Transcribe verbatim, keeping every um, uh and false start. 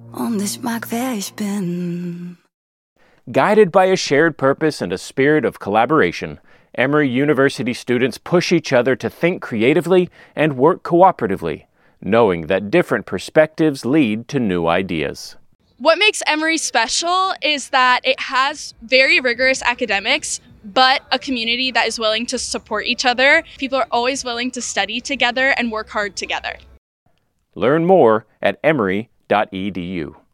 und ich mag, wer ich bin. Guided by a shared purpose and a spirit of collaboration, Emory University students push each other to think creatively and work cooperatively, knowing that different perspectives lead to new ideas. What makes Emory special is that it has very rigorous academics, but a community that is willing to support each other. People are always willing to study together and work hard together. Learn more at emory dot e d u.